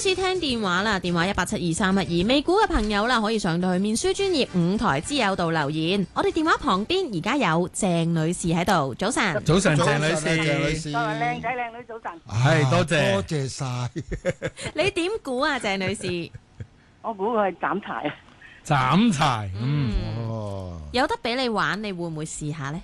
開始聽電話啦，電話1872312，未估嘅朋友啦，可以上到去面書專頁5台之友度留言。我哋電話旁邊而家有鄭女士喺度，早晨。 早晨，鄭女士。 各位靚仔靚女早晨。 係，多謝。 多謝晒。 你點估啊，鄭女士？ 我估佢係斬柴啊。 斬柴， 有得俾你玩，你會唔會試下呢？